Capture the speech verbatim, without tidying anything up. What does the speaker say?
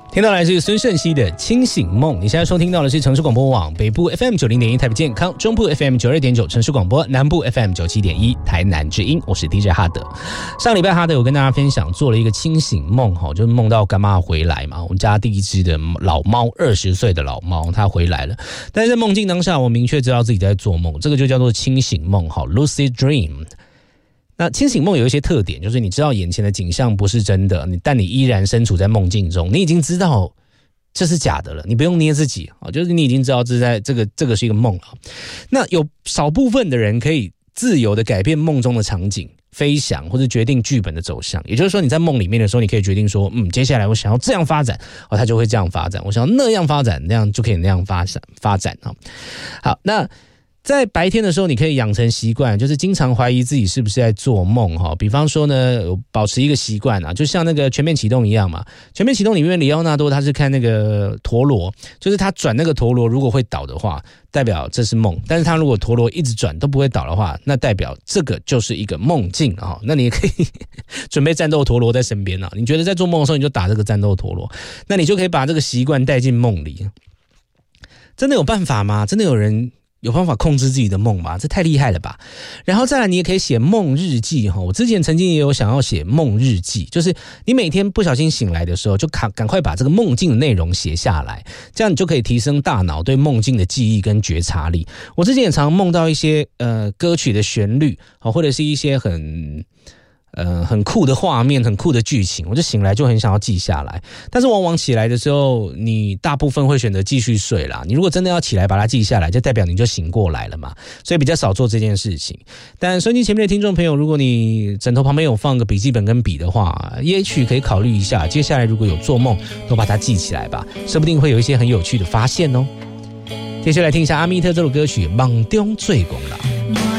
听到来自孙盛熙的清醒梦。你现在收听到的是城市广播网北部 F M 九零点一台北健康，中部 F M 九二点九城市广播，南部 F M 九七点一台南之音。我是 D J 哈德。上礼拜哈德有跟大家分享做了一个清醒梦，就是梦到干妈回来嘛，我们家第一只的老猫，二十岁的老猫它回来了，但是在梦境当下我明确知道自己在做梦，这个就叫做清醒梦 Lucid Dream。那清醒梦有一些特点，就是你知道眼前的景象不是真的，但你依然身处在梦境中，你已经知道这是假的了，你不用捏自己，就是你已经知道这在这个这个是一个梦了。那有少部分的人可以自由的改变梦中的场景，飞翔或者决定剧本的走向，也就是说你在梦里面的时候，你可以决定说，嗯，接下来我想要这样发展，哦，它就会这样发展；我想要那样发展，那样就可以那样发展发展啊。好，那在白天的时候，你可以养成习惯，就是经常怀疑自己是不是在做梦哈。比方说呢，保持一个习惯啊，就像那个全面启动一样嘛。全面启动里面，里奥纳多他是看那个陀螺，就是他转那个陀螺，如果会倒的话，代表这是梦；但是他如果陀螺一直转都不会倒的话，那代表这个就是一个梦境啊。那你也可以准备战斗陀螺在身边啊。你觉得在做梦的时候，你就打这个战斗陀螺，那你就可以把这个习惯带进梦里。真的有办法吗？真的有人有办法控制自己的梦吗？这太厉害了吧。然后再来你也可以写梦日记，我之前曾经也有想要写梦日记，就是你每天不小心醒来的时候，就赶快把这个梦境的内容写下来，这样你就可以提升大脑对梦境的记忆跟觉察力。我之前也常梦到一些呃歌曲的旋律，或者是一些很呃，很酷的画面，很酷的剧情，我就醒来就很想要记下来。但是往往起来的时候，你大部分会选择继续睡啦。你如果真的要起来把它记下来，就代表你就醒过来了嘛，所以比较少做这件事情。但收音机前面的听众朋友，如果你枕头旁边有放个笔记本跟笔的话，也许可以考虑一下，接下来如果有做梦，都把它记起来吧，说不定会有一些很有趣的发现哦。接下来听一下阿密特这首歌曲《梦中最公啦》。